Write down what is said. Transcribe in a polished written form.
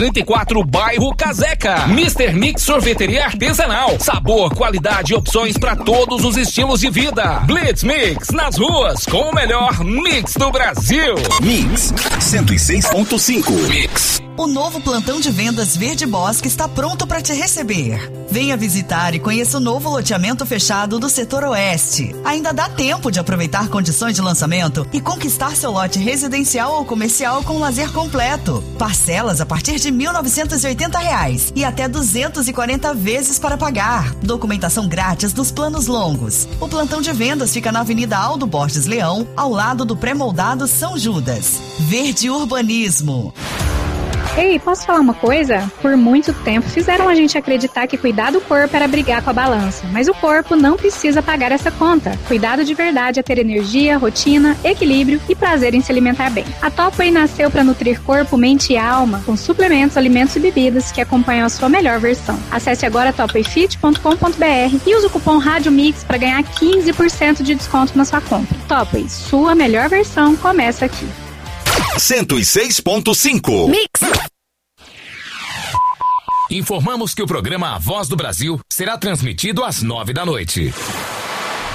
34, bairro Caseca. Mr. Mix Sorveteria Artesanal. Sabor, qualidade e opções para todos os estilos de vida. Blitz Mix, nas ruas, com o melhor mix do Brasil. Mix 106.5. Mix. O novo plantão de vendas Verde Bosque está pronto para te receber. Venha visitar e conheça o novo loteamento fechado do setor oeste. Ainda dá tempo de aproveitar condições de lançamento e conquistar seu lote residencial ou comercial com lazer completo. Parcelas a partir de R$ 1.980 e até 240 vezes para pagar. Documentação grátis dos planos longos. O plantão de vendas fica na Avenida Aldo Borges Leão, ao lado do pré-moldado São Judas. Verde Urbanismo. Ei, posso falar uma coisa? Por muito tempo fizeram a gente acreditar que cuidar do corpo era brigar com a balança, mas o corpo não precisa pagar essa conta. Cuidado de verdade é ter energia, rotina, equilíbrio e prazer em se alimentar bem. A Topway nasceu para nutrir corpo, mente e alma com suplementos, alimentos e bebidas que acompanham a sua melhor versão. Acesse agora topwayfit.com.br e use o cupom Rádio Mix para ganhar 15% de desconto na sua compra. Topway, sua melhor versão começa aqui. 106.5 Mix. Informamos que o programa A Voz do Brasil será transmitido às 9 da noite.